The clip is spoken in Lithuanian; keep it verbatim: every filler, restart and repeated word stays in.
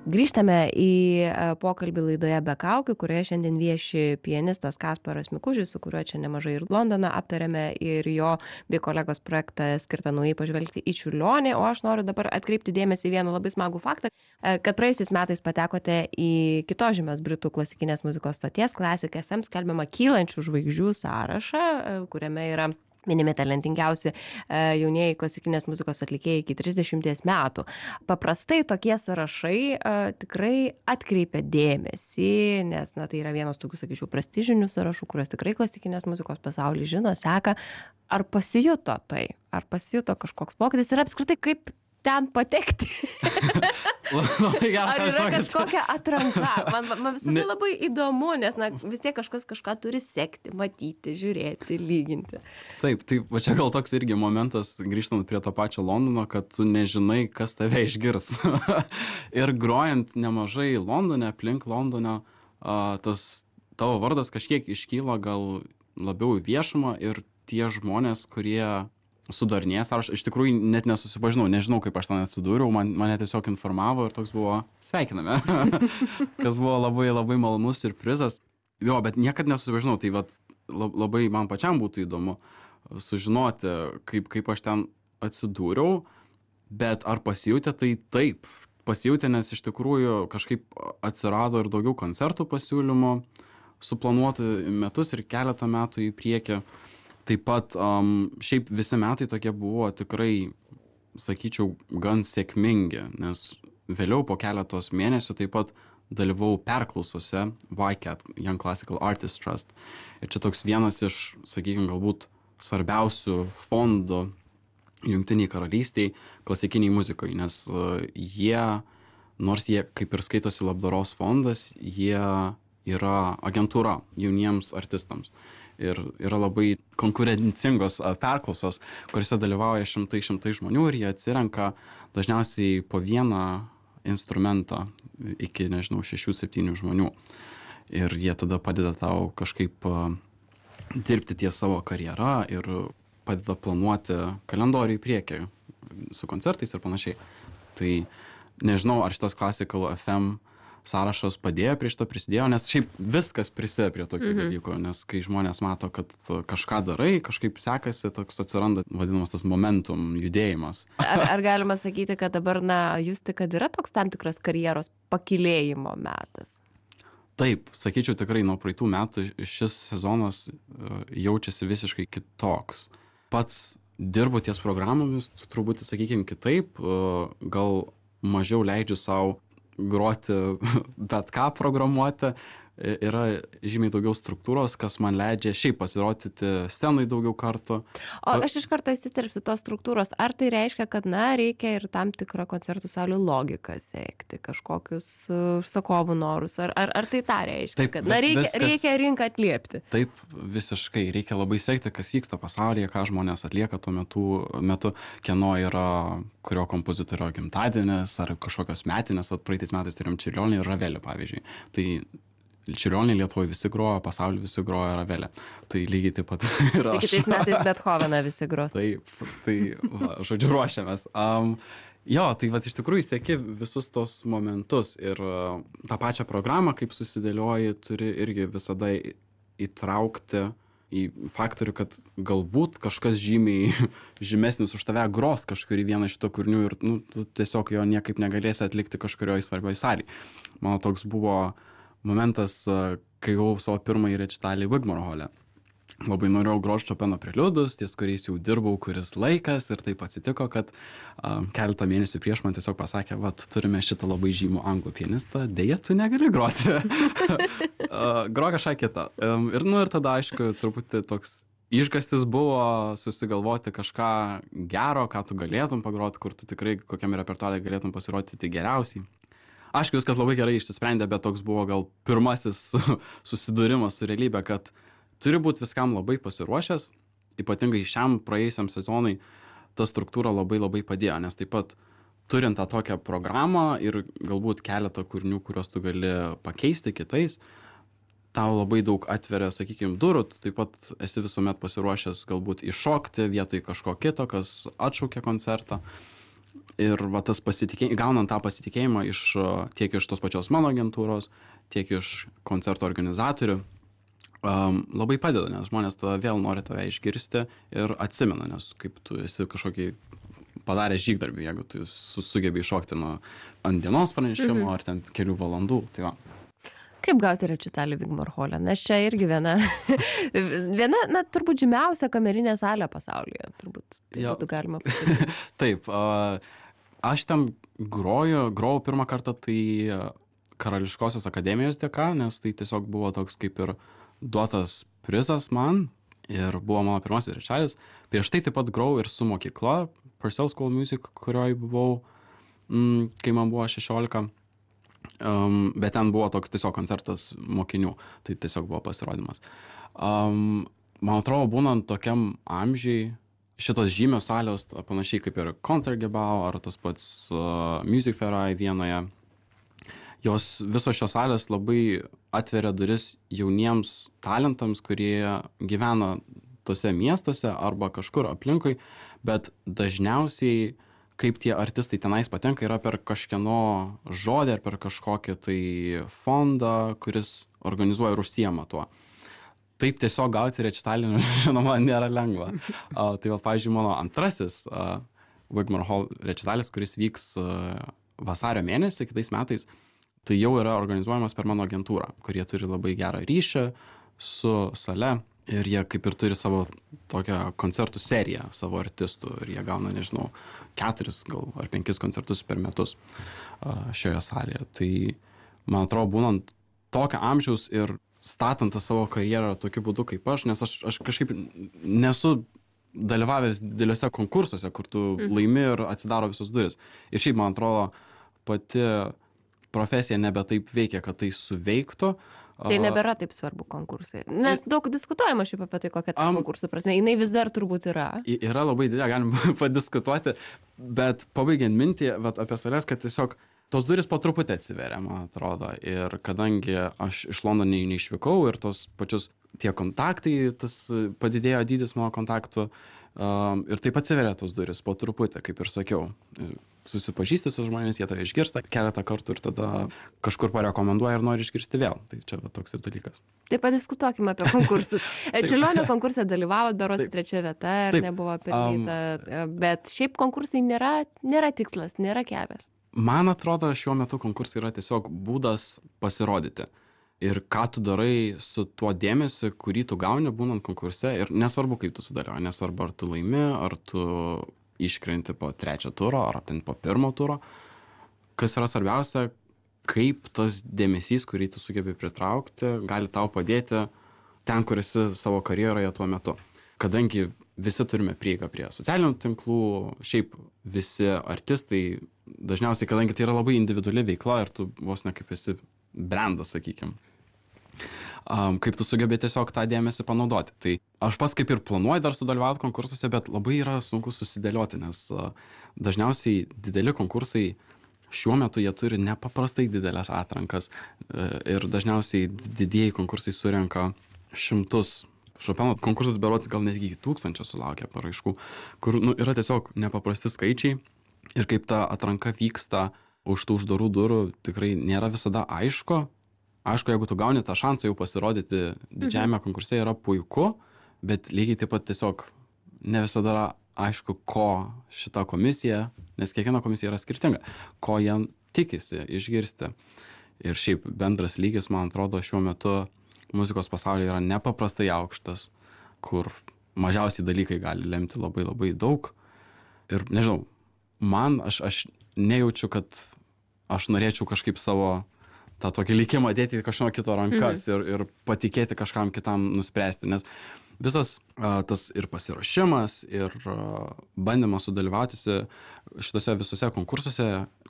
Grįžtame į pokalbį laidoje Be kaukių, kurioje šiandien vieši pianistas Kasparas Mikužis, su kuriuo čia nemažai ir Londoną aptarėme, ir jo bei kolegos projektą skirtą naujai pažvelgti į Čiurlionį. O aš noriu dabar atkreipti dėmesį į vieną labai smagų faktą, kad praėjusiais metais patekote į kitos žymios Britų klasikinės muzikos stoties Classic F M skelbiamą kylančių žvaigždžių sąrašą, kuriame yra minimi talentingiausi jaunieji klasikinės muzikos atlikėjai iki trisdešimties metų. Paprastai tokie sąrašai a, tikrai atkreipia dėmesį, nes na, tai yra vienas tokių, sakyčiau, prestižinių sąrašų, kurios tikrai klasikinės muzikos pasaulyje žino, seka. Ar pasijuto tai? Ar pasijuto kažkoks pokytis ir apskritai kaip ten patekti? Labai geras, ar yra kažkokia atranka? Man, man visada Ne- labai įdomu, nes na, vis tiek kažkas kažką turi sekti, matyti, žiūrėti, lyginti. Taip, tai va čia gal toks irgi momentas, grįžtant prie to pačio Londono, kad tu nežinai, kas tave išgirs. Ir grojant nemažai Londone, aplink Londone, a, tas tavo vardas kažkiek iškyla gal labiau į viešumą ir tie žmonės, kurie sudarinės, ar aš iš tikrųjų net nesusipažinau, nežinau, kaip aš ten atsidūriau, man, mane tiesiog informavo ir toks buvo sveikiname, kas buvo labai labai malonus siurprizas. Jo, bet niekad nesusipažinau, tai vat, lab- labai man pačiam būtų įdomu sužinoti, kaip, kaip aš ten atsidūriau, bet ar pasijautė, tai taip, pasijautė, nes iš tikrųjų kažkaip atsirado ir daugiau koncertų pasiūlymų, suplanuotų metus ir keletą metų į priekį. Taip pat um, šiaip visi metai tokie buvo tikrai, sakyčiau, gan sėkmingi, nes vėliau po keletos mėnesių taip pat dalyvau perklausose Y C A T, Young Classical Artists Trust. Ir čia toks vienas iš, sakykime, galbūt svarbiausių fondų Jungtiniai karalystiai klasikiniai muzikai, nes uh, jie, nors jie kaip ir skaitosi labdaros fondas, jie yra agentūra jauniems artistams. Ir yra labai konkurencingos a, perklausos, kuriuose dalyvauja šimtai šimtai žmonių ir jie atsirenka dažniausiai po vieną instrumentą iki, nežinau, šešių septynių žmonių. Ir jie tada padeda tau kažkaip a, dirbti ties savo karjerą ir padeda planuoti kalendorių į priekį su koncertais ir panašiai. Tai nežinau, ar šitas Classical F M sąrašas padėjo, prie šito prisidėjo, nes šiaip viskas prisidėjo prie tokių Mhm. dalykų, nes kai žmonės mato, kad kažką darai, kažkaip sekasi, toks atsiranda vadinamas tas momentum, judėjimas. Ar, ar galima sakyti, kad dabar, na, justi, kad yra toks tam tikras karjeros pakilėjimo metas? Taip, sakyčiau, tikrai nuo praeitų metų šis sezonas e, jaučiasi visiškai kitoks. Pats dirbu ties programomis, turbūt, sakykime, kitaip, e, gal mažiau leidžiu savo groti bet ką programuoti, yra žymiai daugiau struktūros, kas man leidžia šiaip pasirodyti scenai daugiau kartų. O aš iš karto įsiterpsiu tos struktūros. Ar tai reiškia, kad, na, reikia ir tam tikrą koncertų salių logiką sekti, kažkokius uh, užsakovų norus? Ar, ar, ar tai tą reiškia, Taip, kad, na, vis- reikia, viskas- reikia rinką atliepti? Taip, visiškai. Reikia labai sekti, kas vyksta pasaulyje, ką žmonės atlieka tuo metu, metu kieno yra, kurio kompozitorio gimtadienis ar kažkokios metinės. Vat praeitais metais turėjom Čiurlionį ir Ravelį, pavyzdžiui. Tai Čiurlionį Lietuvoje visi grojo, pasaulyje visi grojo Ravelę. Tai lygiai taip pat ir Tai aš. kitais metais Bethoveną visi gros. Taip, tai, va, žodžiu, ruošiamės. Um, jo, tai va, iš tikrųjų seki visus tos momentus ir uh, tą pačią programą, kaip susidėlioji, turi irgi visada į- įtraukti į faktorių, kad galbūt kažkas žymiai žymesnis už tave gros kažkurį vieną iš to kūrinių ir nu, tu tiesiog jo niekaip negalėsi atlikti kažkurioj svarbioj salėj. Mano toks buvo momentas, uh, kai gavau savo pirmąjį rečitalį Wigmore hole. Labai norėjau groti Chopino preliudus, ties kuriais jau dirbau kuris laikas ir taip atsitiko, kad um, keletą mėnesių prieš man tiesiog pasakė, vat turime šitą labai žymų anglų pianistą, dėja tu negali groti. uh, Grok kažką kitą. Um, ir, nu, ir tada, aišku, truputį toks išgastis buvo susigalvoti kažką gero, ką tu galėtum pagroti, kur tu tikrai kokiam repertuarui galėtum pasirodyti geriausiai. Aišku, viskas labai gerai išsisprendė, bet toks buvo gal pirmasis susidūrimas su realybė, kad turi būti viskam labai pasiruošęs, ypatingai šiam praėjusiam sezonui ta struktūra labai labai padėjo, nes taip pat turint tą tokią programą ir galbūt keletą kūrinių, kuriuos tu gali pakeisti kitais, tau labai daug atveria, sakykime, durų, tu taip pat esi visuomet pasiruošęs galbūt iššokti vietoj kažko kito, kas atšaukia koncertą. Ir va tas pasitikėjimas, gaunant tą pasitikėjimą iš, tiek iš tos pačios mano agentūros, tiek iš koncerto organizatorių, um, labai padeda, nes žmonės tada vėl nori tave išgirsti ir atsimena, nes kaip tu esi kažkokį padaręs žygdarbį, jeigu tu su, sugebi iššokti nuo ant dienos pranešimo mhm. ar ten kelių valandų. Tai va. Kaip gauti rečitalį Wigmore-hole? Nes čia irgi viena, viena, na, turbūt žymiausia kamerinė salė pasaulyje, turbūt tai būtų galima pasakyti. Taip, uh, aš ten groju, grojau pirmą kartą tai Karališkosios akademijos dėka, nes tai tiesiog buvo toks kaip ir duotas prizas man ir buvo mano pirmasis rečitalis. Prieš tai taip pat grojau ir su mokykla, Purcell School Music, kurioj buvau, mm, kai man buvo šešiolika. Um, bet ten buvo toks tiesiog koncertas mokinių, tai tiesiog buvo pasirodymas. Um, man atrodo, būnant tokiam amžiai, šitos žymios salės, panašiai kaip ir Concertgebouw ar tas pats uh, Music Fair Vienoje, jos visos šios salės labai atveria duris jauniems talentams, kurie gyvena tose miestuose arba kažkur aplinkui, bet dažniausiai kaip tie artistai tenais patenka, yra per kažkieno žodį ar per kažkokį tai fondą, kuris organizuoja ir užsiema tuo. Taip tiesiog gauti rečitalį, žinoma, nėra lengva. Uh, tai, va, pavyzdžiui, mano antrasis uh, Wigmore-hole rečitalis, kuris vyks uh, vasario mėnesį kitais metais, tai jau yra organizuojamas per mano agentūrą, kurie turi labai gerą ryšį su sale. Ir jie kaip ir turi savo tokią koncertų seriją savo artistų ir jie gauna, nežinau, keturis gal ar penkis koncertus per metus uh, šioje salėje. Tai, man atrodo, būnant tokio amžiaus ir statant savo karjerą tokiu būdu kaip aš, nes aš, aš kažkaip nesu dalyvavęs dideliuose konkursuose, kur tu laimi ir atsidaro visos duris. Ir šiaip, man atrodo, pati profesija nebe taip veikia, kad tai suveiktų. Tai nebėra taip svarbu konkursai. Nes daug diskutuojama šiaip apie tai, kokia ta um, konkursų prasme. Jinai vis dar turbūt yra. Yra labai didelė, galim padiskutuoti, bet pabaigiant mintį vat, apie sales, kad tiesiog tos duris po truputį atsiveria, man atrodo. Ir kadangi aš iš Londono neišvykau ir tos pačius tie kontaktai, tas padidėjo dydis mano kontaktų um, ir taip atsiveria tos duris po truputį, kaip ir sakiau. Susipažįsti su žmonės, jie tave išgirsta keletą kartų ir tada kažkur parekomenduoja ir nori išgirsti vėl. Tai čia va, toks ir dalykas. Taip padiskutuokime apie konkursus. Čiurlionio konkurse dalyvavot, berods trečia vieta ir taip. Nebuvo pelnyta. Um, bet šiaip konkursai nėra, nėra tikslas, nėra kelias. Man atrodo, šiuo metu konkursai yra tiesiog būdas pasirodyti. Ir ką tu darai su tuo dėmesiu, kurį tu gauni būnant konkurse. Ir nesvarbu, kaip tu sudalyvauji, nesvarbu, ar tu laimi, ar tu iškrenti po trečio turo ar ten po pirmo turo. Kas yra svarbiausia, kaip tas dėmesys, kurį tu sugebi pritraukti, gali tau padėti ten, kur esi savo karjeroje tuo metu. Kadangi visi turime prieigą prie socialinių tinklų, šiaip visi artistai, dažniausiai, kadangi tai yra labai individuali veikla ir tu vos ne kaip esi brandas, sakykim. Um, kaip tu sugebė tiesiog tą dėmesį panaudoti. Tai aš pats kaip ir planuoju dar sudalyvauti konkursuose, bet labai yra sunku susidėlioti, nes uh, dažniausiai dideli konkursai šiuo metu jie turi nepaprastai didelės atrankas uh, ir dažniausiai didieji konkursai surenka šimtus. Šopeno konkursas berods gal netgi tūkstančio sulaukia paraiškų, kur nu, yra tiesiog nepaprasti skaičiai ir kaip ta atranka vyksta už tų uždarų durų tikrai nėra visada aišku. Aišku, jeigu tu gauni tą šansą jau pasirodyti didžiajame mhm. konkurse yra puiku, bet lygiai taip pat tiesiog ne visada yra aišku, ko šita komisija, nes kiekviena komisija yra skirtinga, ko jie tikisi išgirsti. Ir šiaip bendras lygis, man atrodo, šiuo metu muzikos pasaulyje yra nepaprastai aukštas, kur mažiausiai dalykai gali lemti labai labai daug. Ir nežinau, man aš, aš nejaučiu, kad aš norėčiau kažkaip savo tą tokį likimą dėti į kažkieno kito rankas mhm. ir, ir patikėti kažkam kitam nuspręsti, nes visas uh, tas ir pasiruošimas, ir uh, bandymas sudalyvauti šitose visose konkursuose